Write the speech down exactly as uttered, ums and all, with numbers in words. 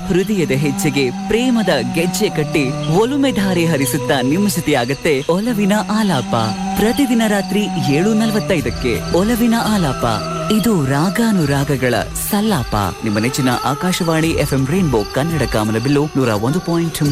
ಹೃದಯದ ಹೆಜ್ಜೆಗೆ ಪ್ರೇಮದ ಗೆಜ್ಜೆ ಕಟ್ಟಿ ಒಲುಮೆ ಧಾರೆ ಹರಿಸುತ್ತಾ ನಿಮ್ಮ ಜೊತೆ ಆಗತ್ತೆ ಒಲವಿನ ಆಲಾಪ. ಪ್ರತಿದಿನ ರಾತ್ರಿ ಏಳು ನಲವತ್ತೈದಕ್ಕೆ ಒಲವಿನ ಆಲಾಪ. ಇದು ರಾಗಾನುರಾಗಗಳ ಸಲ್ಲಾಪ. ನಿಮ್ಮ ನೆಚ್ಚಿನ ಆಕಾಶವಾಣಿ ಎಫ್ಎಂ ರೈನ್ಬೋ ಕನ್ನಡ ಕಾಮನಬಿಲ್ಲು ನೂರ ಒಂದು ಪಾಯಿಂಟ್